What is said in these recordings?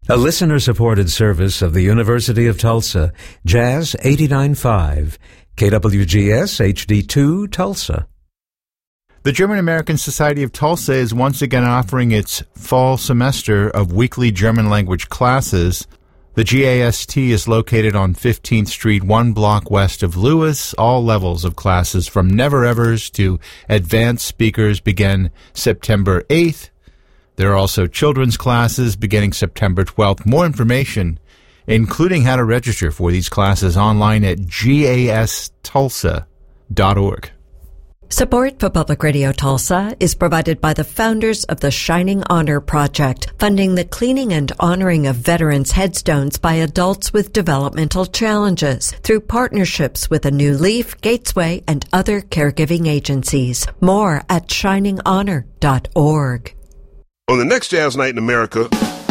A listener-supported service of the University of Tulsa, Jazz 89.5, KWGS HD2 Tulsa. The German-American Society of Tulsa is once again offering its fall semester of weekly German language classes. The GAST is located on 15th Street, one block west of Lewis. All levels of classes from never-evers to advanced speakers begin September 8th. There are also children's classes beginning September 12th. More information, including how to register for these classes, online at gastulsa.org. Support for Public Radio Tulsa is provided by the founders of the Shining Honor Project, funding the cleaning and honoring of veterans' headstones by adults with developmental challenges through partnerships with A New Leaf, Gatesway, and other caregiving agencies. More at shininghonor.org. On the next Jazz Night in America,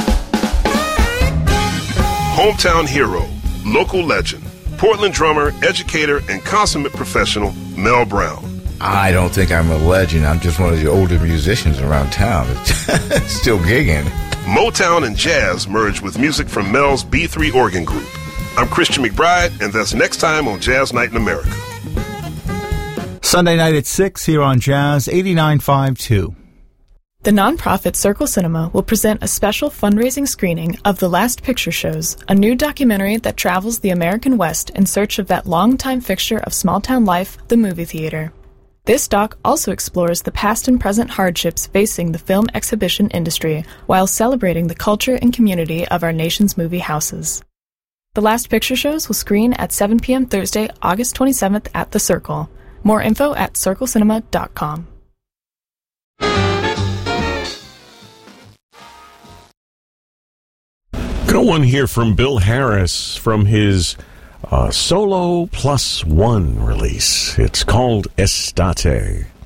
hometown hero, local legend, Portland drummer, educator, and consummate professional, Mel Brown. I don't think I'm a legend. I'm just one of the older musicians around town. Still gigging. Motown and jazz merge with music from Mel's B3 Organ Group. I'm Christian McBride, and that's next time on Jazz Night in America. Sunday night at 6 here on Jazz 89.5 The nonprofit Circle Cinema will present a special fundraising screening of The Last Picture Shows, a new documentary that travels the American West in search of that longtime fixture of small-town life, the movie theater. This doc also explores the past and present hardships facing the film exhibition industry while celebrating the culture and community of our nation's movie houses. The Last Picture Shows will screen at 7 p.m. Thursday, August 27th at The Circle. More info at circlecinema.com. Go on here from Bill Harris from his Solo Plus One release. It's called Estate.